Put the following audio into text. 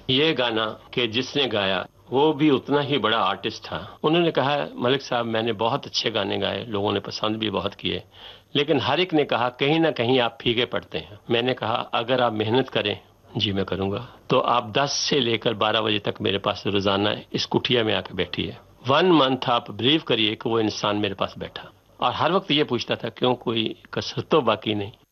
ये गाना कि जिसने गाया वो भी उतना ही बड़ा आर्टिस्ट था। उन्होंने कहा, मलिक साहब मैंने बहुत अच्छे गाने गाए, लोगों ने पसंद भी बहुत किए, लेकिन हर एक ने कहा कहीं ना कहीं आप फीके पड़ते हैं। मैंने कहा अगर आप मेहनत करें, जी मैं करूंगा, तो आप 10 से लेकर 12 बजे तक मेरे पास रोजाना इस कुटिया में आकर बैठिए। 1 मंथ आप बिलीव करिए कि वो इंसान मेरे पास बैठा और हर वक्त ये पूछता था क्यों कोई कसर तो बाकी नहीं।